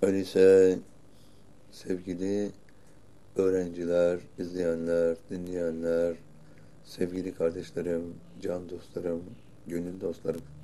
Öyleyse sevgili öğrenciler, izleyenler, dinleyenler, sevgili kardeşlerim, can dostlarım, gönül dostlarım.